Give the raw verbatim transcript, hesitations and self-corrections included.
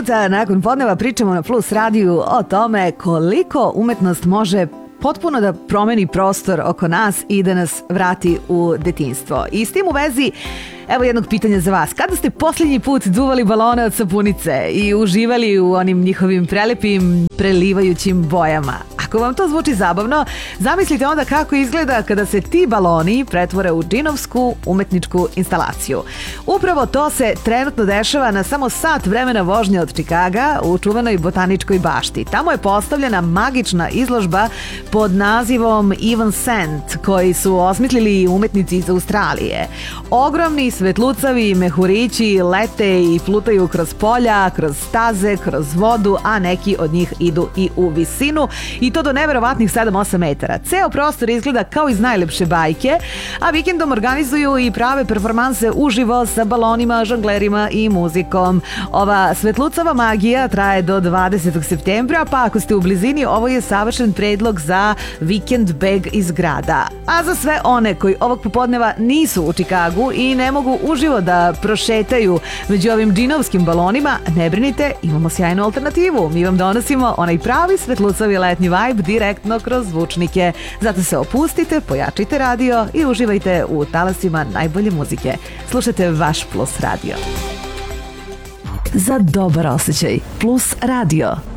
minuta nakon podneva pričamo na Plus radiju o tome koliko umetnost može potpuno da promeni prostor oko nas i da nas vrati u detinjstvo. I s tim u vezi, evo jednog pitanja za vas. Kada ste posljednji put duvali balone od sapunice i uživali u onim njihovim prelepim, prelivajućim bojama? Ako vam to zvuči zabavno, zamislite onda kako izgleda kada se ti baloni pretvore u džinovsku umetničku instalaciju. Upravo to se trenutno dešava na samo sat vremena vožnje od Čikaga u čuvenoj botaničkoj bašti. Tamo je postavljena magična izložba pod nazivom Even Sand, koji su osmislili umetnici iz Australije. Ogromni svetlucavi mehurići lete i plutaju kroz polja, kroz staze, kroz vodu, a neki od njih idu i u visinu i to do neverovatnih sedam osam metara. Ceo prostor izgleda kao iz najlepše bajke, a vikendom organizuju i prave performanse uživo sa balonima, žonglerima i muzikom. Ova svetlucava magija traje do dvadesetog septembra, pa ako ste u blizini, ovo je savršen predlog za vikend beg iz grada. A za sve one koji ovog popodneva nisu u Čikagu i ne mogu uživo da prošetaju među ovim džinovskim balonima, ne brinite, imamo sjajnu alternativu. Mi vam donosimo onaj pravi svetlucavi letnji vibe direktno kroz zvučnike. Zato se opustite, pojačite radio i uživajte u talasima najbolje muzike. Slušajte vaš Plus radio. Za dobar osjećaj Plus radio.